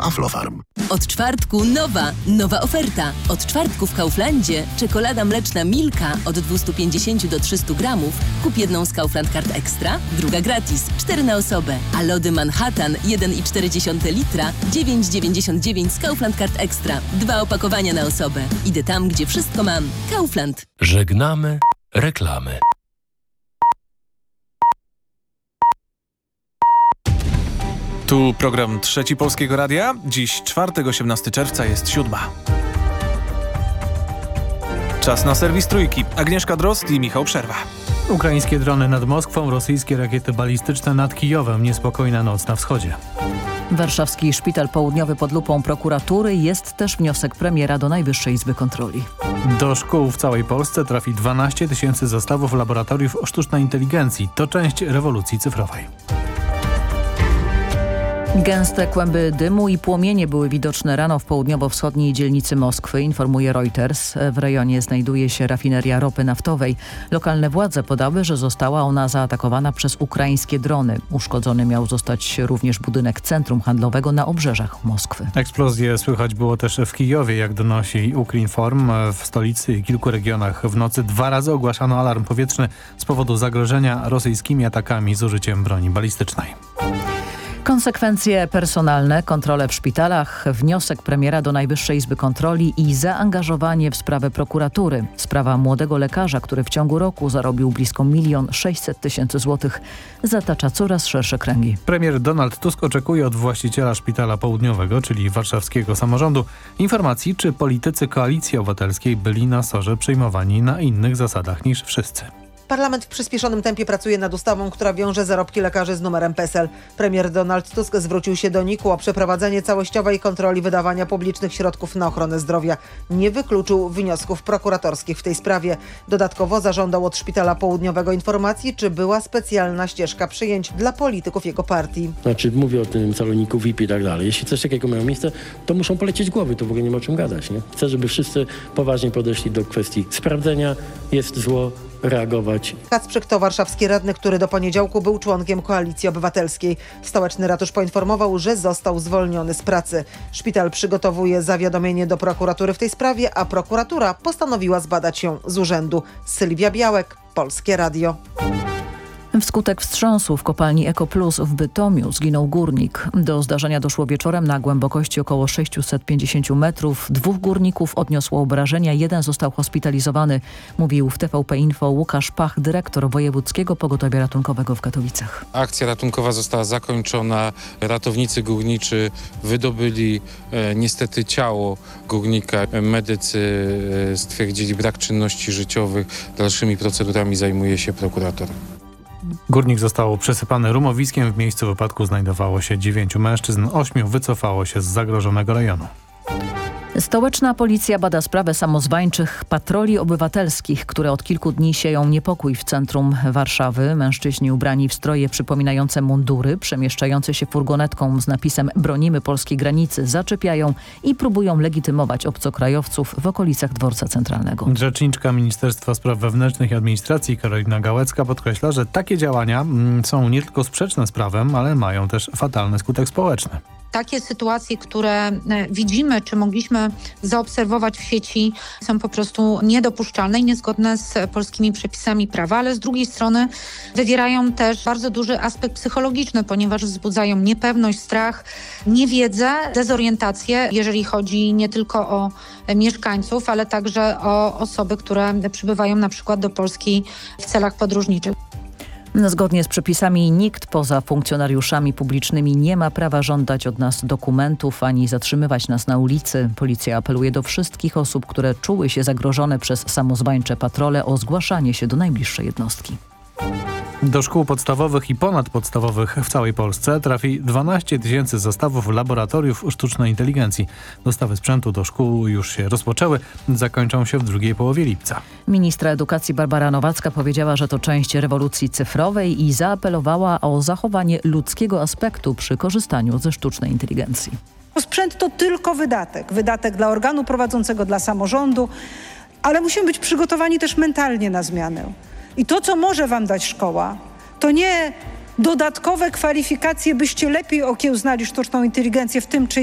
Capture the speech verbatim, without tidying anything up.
Aflofarm. Od czwartku nowa, nowa oferta. Od czwartku w Kauflandzie czekolada mleczna Milka od dwieście pięćdziesiąt do trzystu gramów. Kup jedną z Kaufland Card Extra, druga gratis. cztery na osobę. A lody Manhattan jeden i cztery dziesiąte litra dziewięć dziewięćdziesiąt dziewięć z Kaufland Card Extra. Dwa opakowania na osobę. Idę tam, gdzie wszystko mam. Kaufland. Żegnamy reklamy. Tu program Trzeci Polskiego Radia. Dziś czwartek, osiemnastego czerwca, jest siódma. Czas na serwis Trójki. Agnieszka Drozd i Michał Przerwa. Ukraińskie drony nad Moskwą, rosyjskie rakiety balistyczne nad Kijowem. Niespokojna noc na wschodzie. Warszawski Szpital Południowy pod lupą prokuratury. Jest też wniosek premiera do Najwyższej Izby Kontroli. Do szkół w całej Polsce trafi dwanaście tysięcy zestawów laboratoriów sztucznej inteligencji. To część rewolucji cyfrowej. Gęste kłęby dymu i płomienie były widoczne rano w południowo-wschodniej dzielnicy Moskwy, informuje Reuters. W rejonie znajduje się rafineria ropy naftowej. Lokalne władze podały, że została ona zaatakowana przez ukraińskie drony. Uszkodzony miał zostać również budynek centrum handlowego na obrzeżach Moskwy. Eksplozje słychać było też w Kijowie, jak donosi Ukrinform. W stolicy i kilku regionach w nocy dwa razy ogłaszano alarm powietrzny z powodu zagrożenia rosyjskimi atakami z użyciem broni balistycznej. Konsekwencje personalne, kontrole w szpitalach, wniosek premiera do Najwyższej Izby Kontroli i zaangażowanie w sprawę prokuratury. Sprawa młodego lekarza, który w ciągu roku zarobił blisko milion sześćset tysięcy złotych, zatacza coraz szersze kręgi. Premier Donald Tusk oczekuje od właściciela Szpitala Południowego, czyli warszawskiego samorządu, informacji, czy politycy Koalicji Obywatelskiej byli na sorze przyjmowani na innych zasadach niż wszyscy. Parlament w przyspieszonym tempie pracuje nad ustawą, która wiąże zarobki lekarzy z numerem PESEL. Premier Donald Tusk zwrócił się do N I K-u o przeprowadzenie całościowej kontroli wydawania publicznych środków na ochronę zdrowia. Nie wykluczył wniosków prokuratorskich w tej sprawie. Dodatkowo zażądał od Szpitala Południowego informacji, czy była specjalna ścieżka przyjęć dla polityków jego partii. Znaczy mówię o tym saloniku V I P i tak dalej. Jeśli coś takiego miało miejsce, to muszą polecieć głowy, to w ogóle nie ma o czym gadać. Nie? Chcę, żeby wszyscy poważnie podeszli do kwestii sprawdzenia. Jest zło, reagować. Kacprzyk to warszawski radny, który do poniedziałku był członkiem Koalicji Obywatelskiej. Stołeczny ratusz poinformował, że został zwolniony z pracy. Szpital przygotowuje zawiadomienie do prokuratury w tej sprawie, a prokuratura postanowiła zbadać ją z urzędu. Sylwia Białek, Polskie Radio. Wskutek wstrząsu w kopalni Ekoplus w Bytomiu zginął górnik. Do zdarzenia doszło wieczorem na głębokości około sześćset pięćdziesiąt metrów. Dwóch górników odniosło obrażenia, jeden został hospitalizowany, mówił w T V P Info Łukasz Pach, dyrektor Wojewódzkiego Pogotowia Ratunkowego w Katowicach. Akcja ratunkowa została zakończona. Ratownicy górniczy wydobyli e, niestety ciało górnika. Medycy e, stwierdzili brak czynności życiowych. Dalszymi procedurami zajmuje się prokurator. Górnik został przesypany rumowiskiem. W miejscu wypadku znajdowało się dziewięciu mężczyzn, ośmiu wycofało się z zagrożonego rejonu. Stołeczna policja bada sprawę samozwańczych patroli obywatelskich, które od kilku dni sieją niepokój w centrum Warszawy. Mężczyźni ubrani w stroje przypominające mundury, przemieszczający się furgonetką z napisem "Bronimy polskiej granicy", zaczepiają i próbują legitymować obcokrajowców w okolicach dworca centralnego. Rzeczniczka Ministerstwa Spraw Wewnętrznych i Administracji Karolina Gałecka podkreśla, że takie działania mm, są nie tylko sprzeczne z prawem, ale mają też fatalny skutek społeczny. Takie sytuacje, które widzimy, czy mogliśmy zaobserwować w sieci, są po prostu niedopuszczalne i niezgodne z polskimi przepisami prawa, ale z drugiej strony wywierają też bardzo duży aspekt psychologiczny, ponieważ wzbudzają niepewność, strach, niewiedzę, dezorientację, jeżeli chodzi nie tylko o mieszkańców, ale także o osoby, które przybywają na przykład do Polski w celach podróżniczych. Zgodnie z przepisami nikt poza funkcjonariuszami publicznymi nie ma prawa żądać od nas dokumentów ani zatrzymywać nas na ulicy. Policja apeluje do wszystkich osób, które czuły się zagrożone przez samozwańcze patrole, o zgłaszanie się do najbliższej jednostki. Do szkół podstawowych i ponadpodstawowych w całej Polsce trafi dwanaście tysięcy zestawów laboratoriów sztucznej inteligencji. Dostawy sprzętu do szkół już się rozpoczęły, zakończą się w drugiej połowie lipca. Ministra edukacji Barbara Nowacka powiedziała, że to część rewolucji cyfrowej i zaapelowała o zachowanie ludzkiego aspektu przy korzystaniu ze sztucznej inteligencji. Sprzęt to tylko wydatek. Wydatek dla organu prowadzącego, dla samorządu, ale musimy być przygotowani też mentalnie na zmianę. I to, co może wam dać szkoła, to nie dodatkowe kwalifikacje, byście lepiej okiełznali sztuczną inteligencję w tym czy